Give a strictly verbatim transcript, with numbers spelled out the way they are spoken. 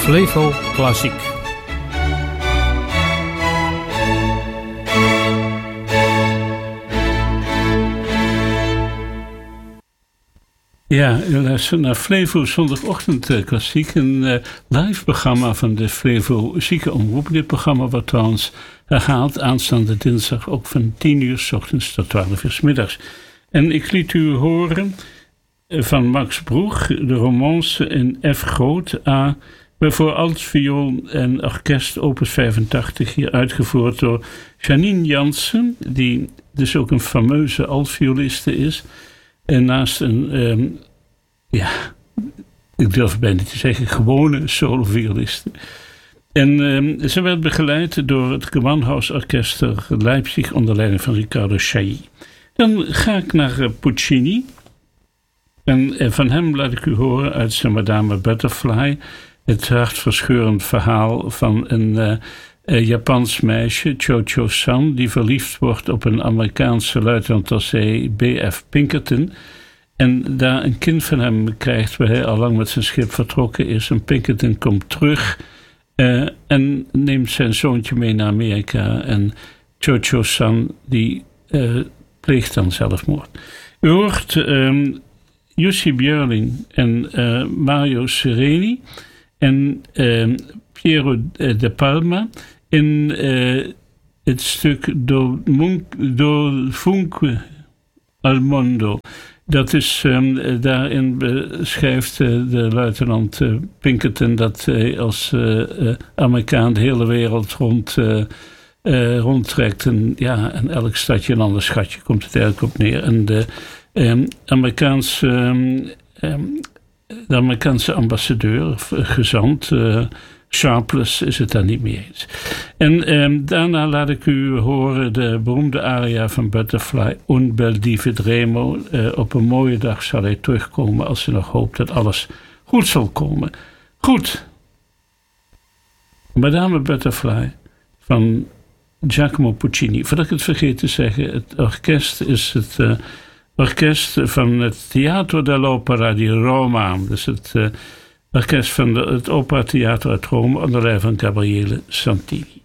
Flevo Klassiek. Ja, u luistert naar Flevo Zondagochtend Klassiek, een uh, live programma van de Flevo Ziekenomroep. Dit programma wordt trouwens herhaald aanstaande dinsdag ook van tien uur 's ochtends tot twaalf uur 's middags. En ik liet u horen van Max Broeg de romance in F groot A, voor altviool en orkest opus vijfentachtig, hier uitgevoerd door Janine Jansen, die dus ook een fameuze altvioliste is. En naast een, um, ja, ik durf bijna te zeggen, gewone solovioliste. En um, ze werd begeleid door het Gewandhausorchester Leipzig onder leiding van Riccardo Chailly. Dan ga ik naar uh, Puccini. En uh, van hem laat ik u horen uit zijn Madame Butterfly het hartverscheurend verhaal van een uh, uh, Japans meisje, Cho-Cho San, die verliefd wordt op een Amerikaanse luitenant ter zee, B F Pinkerton. En daar een kind van hem krijgt, waar hij al lang met zijn schip vertrokken is. En Pinkerton komt terug uh, en neemt zijn zoontje mee naar Amerika. En Cho-Cho San, die uh, pleegt dan zelfmoord. U hoort um, Jussi Björling en uh, Mario Sereni en uh, Piero de Palma in uh, het stuk Do, Mun- Do Funque al Mondo. Dat is, um, daarin beschrijft uh, de luitenant uh, Pinkerton dat hij als uh, uh, Amerikaan de hele wereld rond, uh, uh, rondtrekt. En, ja, en elk stadje een ander schatje komt het eigenlijk op neer. En de um, Amerikaanse, um, um, de Amerikaanse ambassadeur, of uh, gezant, uh, Sharpless, is het daar niet mee eens. En um, daarna laat ik u horen de beroemde aria van Butterfly, Un bel di vedremo. Uh, op een mooie dag zal hij terugkomen als hij nog hoopt dat alles goed zal komen. Goed. Madame Butterfly van Giacomo Puccini. Voordat ik het vergeet te zeggen, het orkest is het uh, orkest van het Teatro dell'Opera di Roma. Dus het uh, orkest van de, het Opera Theater uit Rome onder leiding van Gabriele Santini.